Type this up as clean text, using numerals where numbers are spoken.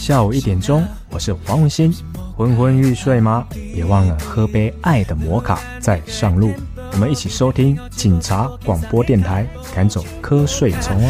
下午1点钟，我是黄文新。昏昏欲睡吗？别忘了喝杯爱的摩卡再上路。我们一起收听警察广播电台，赶走瞌睡虫哦。